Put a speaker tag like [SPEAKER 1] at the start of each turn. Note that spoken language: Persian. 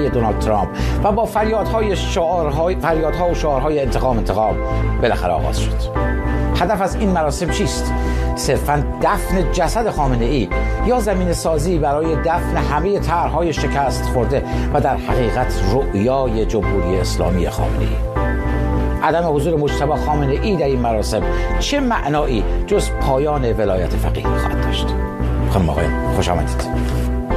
[SPEAKER 1] برای دونالد ترامپ و با فریادها و شعارهای انتقام بالاخره آغاز شد. هدف از این مراسم چیست؟ صرفاً دفن جسد خامنه‌ای یا زمین سازی برای دفن همه طرح‌های شکست خورده و در حقیقت رؤیای جمهوری اسلامی خامنه‌ای؟ عدم حضور مجتبی خامنه‌ای در این مراسم چه معنایی جز پایان ولایت فقیه خواهد داشت؟ خانم آقایان خوش آمدید.